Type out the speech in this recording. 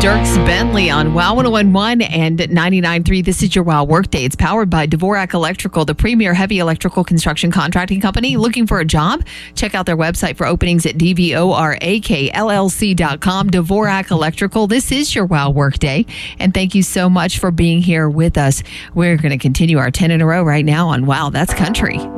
Dierks Bentley on WOW 101.1 and 99.3. This is your WOW Workday. It's powered by Dvorak Electrical, the premier heavy electrical construction contracting company. Looking for a job? Check out their website for openings at dvorakllc.com. Dvorak Electrical. This is your WOW Workday. And thank you so much for being here with us. We're going to continue our 10 in a row right now on WOW That's Country.